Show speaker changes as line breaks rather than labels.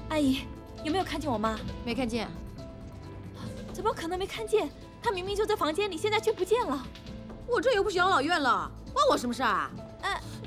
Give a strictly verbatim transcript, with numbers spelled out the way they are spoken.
阿姨，有没有看见我妈？
没看见。
怎么可能没看见？她明明就在房间里，现在却不见了。
我这又不是养老院了，关我什么事啊？
呃，